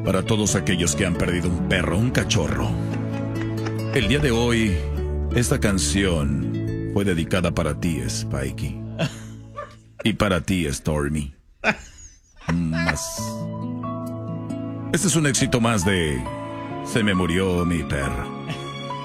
Para todos aquellos que han perdido un perro, un cachorro. El día de hoy, esta canción fue dedicada para ti, Spikey. Y para ti, Stormy. Este es un éxito más de Se me murió mi perro.